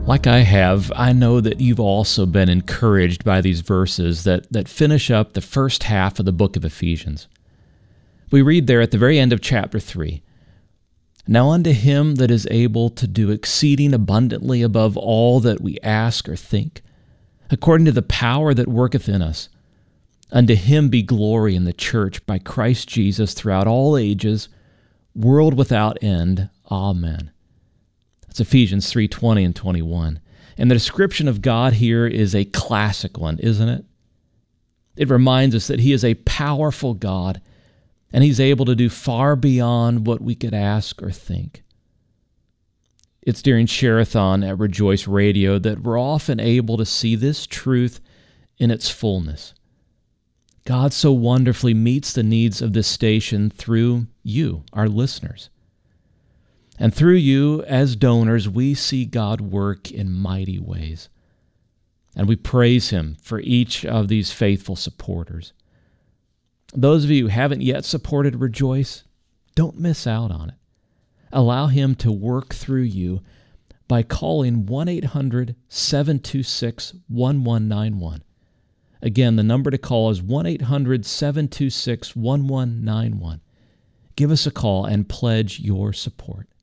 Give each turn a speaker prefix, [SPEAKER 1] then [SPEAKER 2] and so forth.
[SPEAKER 1] Like I have, I know that you've also been encouraged by these verses that finish up the first half of the book of Ephesians. We read there at the very end of chapter 3, "Now unto him that is able to do exceeding abundantly above all that we ask or think, according to the power that worketh in us, unto him be glory in the church by Christ Jesus throughout all ages, world without end. Amen." It's Ephesians 3:20 and 21. And the description of God here is a classic one, isn't it? It reminds us that he is a powerful God, and he's able to do far beyond what we could ask or think. It's during Share-a-thon at Rejoice Radio that we're often able to see this truth in its fullness. God so wonderfully meets the needs of this station through you, our listeners. And through you, as donors, we see God work in mighty ways. And we praise him for each of these faithful supporters. Those of you who haven't yet supported Rejoice, don't miss out on it. Allow him to work through you by calling 1-800-726-1191. Again, the number to call is 1-800-726-1191. Give us a call and pledge your support.